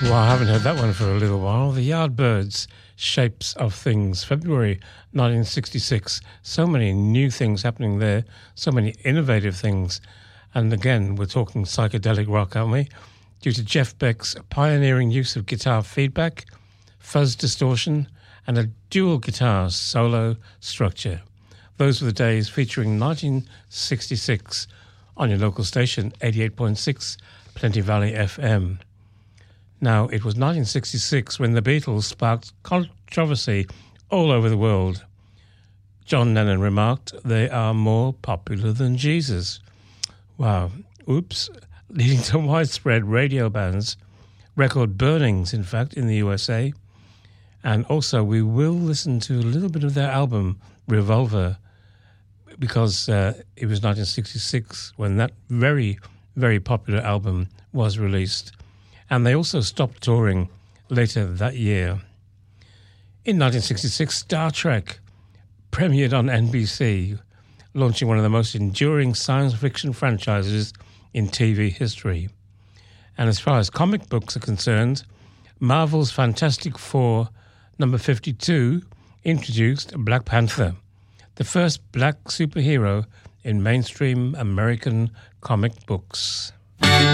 Well, I haven't heard that one for a little while. The Yardbirds, Shapes of Things, February 1966. So many new things happening there, so many innovative things. And again, we're talking psychedelic rock, aren't we? Due to Jeff Beck's pioneering use of guitar feedback, fuzz distortion, and a dual guitar solo structure. Those were the days featuring 1966 on your local station, 88.6 Plenty Valley FM. Now, it was 1966 when the Beatles sparked controversy all over the world. John Lennon remarked, "They are more popular than Jesus." Wow, oops, leading to widespread radio bans, record burnings, in fact, in the USA. And also, we will listen to a little bit of their album, Revolver, because it was 1966 when that very, very popular album was released. And they also stopped touring later that year. In 1966, Star Trek premiered on NBC, launching one of the most enduring science fiction franchises in TV history. And as far as comic books are concerned, Marvel's Fantastic Four number 52 introduced Black Panther, the first black superhero in mainstream American comic books.